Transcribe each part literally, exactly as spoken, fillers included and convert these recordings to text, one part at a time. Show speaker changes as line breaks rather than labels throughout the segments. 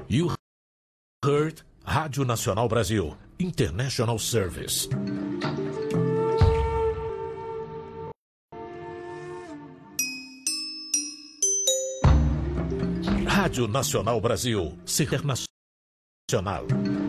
You heard Rádio Nacional Brasil, International Service. Rádio Nacional Brasil, Internacional.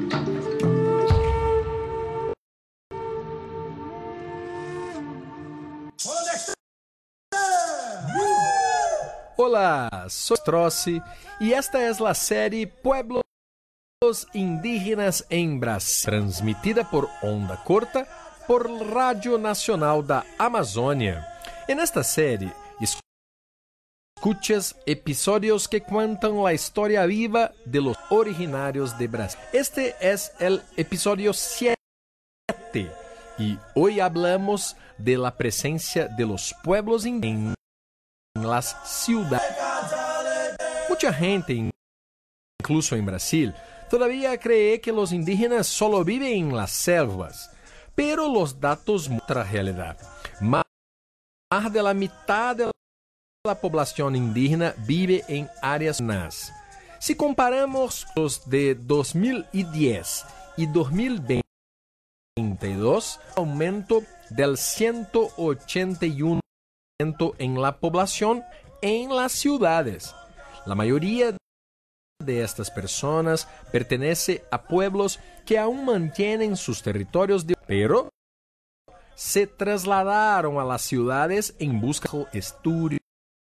Olá, soy Trossi y esta es la serie Pueblos Indígenas en Brasil, transmitida por onda corta por Radio Nacional da Amazônia. En esta serie, escuchas episodios que cuentan la historia viva de los originarios de Brasil. Este es el episodio siete y hoy hablamos de la presencia de los pueblos indígenas en las ciudades. Mucha gente, incluso en Brasil, todavía cree que los indígenas solo viven en las selvas, pero los datos muestran la realidad. Más de la mitad de la población indígena vive en áreas urbanas. Si comparamos los de dos mil diez y dos mil veintidós, aumento del ciento ochenta y uno por ciento en la población en las ciudades. La mayoría de estas personas pertenece a pueblos que aún mantienen sus territorios, de... pero se trasladaron a las ciudades en busca de estudio,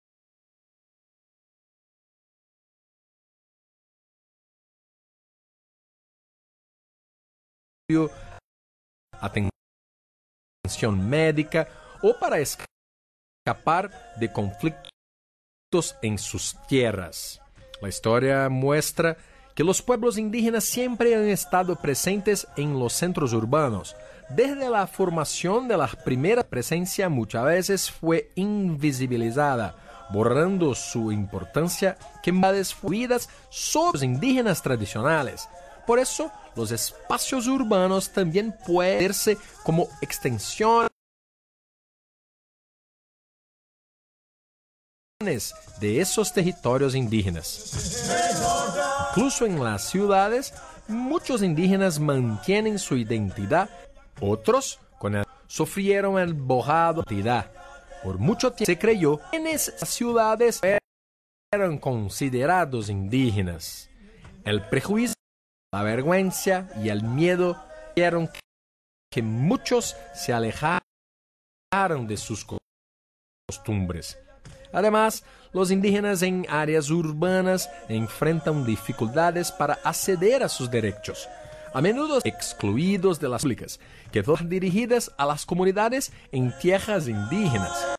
atención médica o para escapar de conflictos en sus tierras. La historia muestra que los pueblos indígenas siempre han estado presentes en los centros urbanos. Desde la formación de la primera presencia muchas veces fue invisibilizada, borrando su importancia que más fluidas sobre los indígenas tradicionales. Por eso, los espacios urbanos también pueden verse como extensión de esos territorios indígenas. Incluso en las ciudades, muchos indígenas mantienen su identidad, otros con el, sufrieron el borrado de identidad. Por mucho tiempo se creyó que en esas ciudades eran considerados indígenas. El prejuicio, la vergüenza y el miedo hicieron que muchos se alejaran de sus costumbres. Además, los indígenas en áreas urbanas enfrentan dificultades para acceder a sus derechos, a menudo excluidos de las públicas, que son dirigidas a las comunidades en tierras indígenas.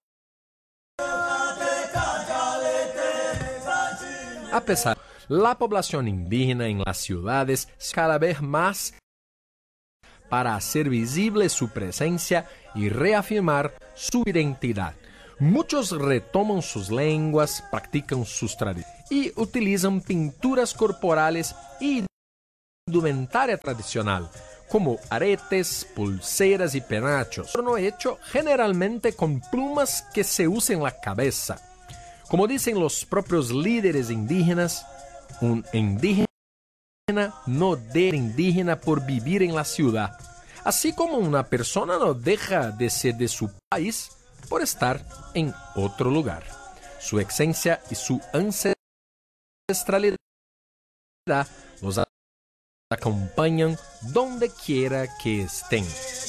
A pesar de la población indígena en las ciudades cada vez más para hacer visible su presencia y reafirmar su identidad. Muchos retoman sus lenguas, practican sus tradiciones y utilizan pinturas corporales y indumentaria tradicional, como aretes, pulseras y penachos, no hecho generalmente con plumas que se usan en la cabeza. Como dicen los propios líderes indígenas, un indígena no deja de ser indígena por vivir en la ciudad, así como una persona no deja de ser de su país por estar en otro lugar. Su esencia y su ancestralidad los acompañan donde quiera que estén.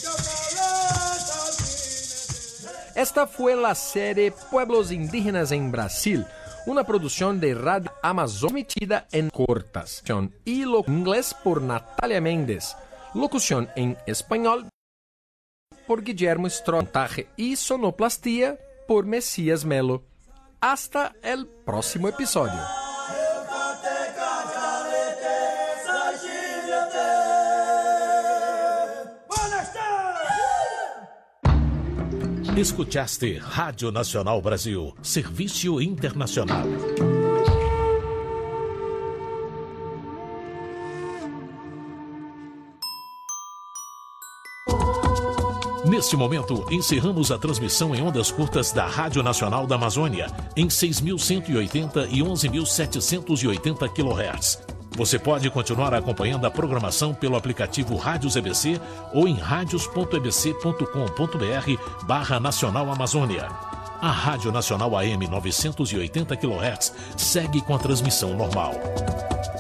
Esta fue la serie Pueblos Indígenas en Brasil, una producción de Radio Amazon emitida en cortas y lo inglés por Natalia Méndez, locución en español por Guillermo Strong, montaje y sonoplastia por Mesías Melo. Hasta el próximo episodio.
Escuchaste Rádio Nacional Brasil, Serviço Internacional. Neste momento, encerramos a transmissão em ondas curtas da Rádio Nacional da Amazônia, em seis mil cento e oitenta e onze mil setecentos e oitenta quilohertz. Você pode continuar acompanhando a programação pelo aplicativo Rádios E B C ou em radios ponto e b c ponto com ponto b r barra Nacional Amazônia. A Rádio Nacional A M novecentos e oitenta quilohertz segue com a transmissão normal.